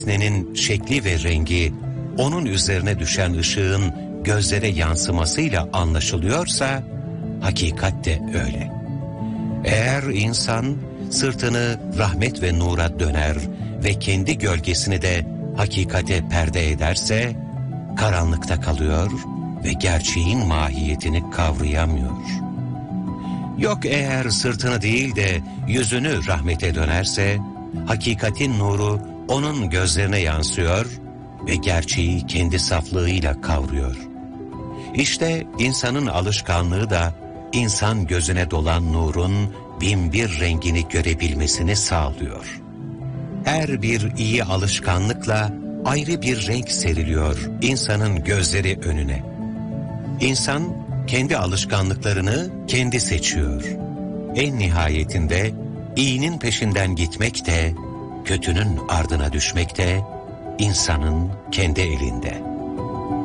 nesnenin şekli ve rengi, onun üzerine düşen ışığın gözlere yansımasıyla anlaşılıyorsa, hakikat de öyle. Eğer insan sırtını rahmet ve nura döner ve kendi gölgesini de hakikate perde ederse, karanlıkta kalıyor ve gerçeğin mahiyetini kavrayamıyor. Yok eğer sırtını değil de yüzünü rahmete dönerse, hakikatin nuru onun gözlerine yansıyor ve gerçeği kendi saflığıyla kavruyor. İşte insanın alışkanlığı da insan gözüne dolan nurun binbir rengini görebilmesini sağlıyor. Her bir iyi alışkanlıkla ayrı bir renk seriliyor insanın gözleri önüne. İnsan kendi alışkanlıklarını kendi seçiyor. En nihayetinde iyinin peşinden gitmek de, kötünün ardına düşmek de insanın kendi elinde.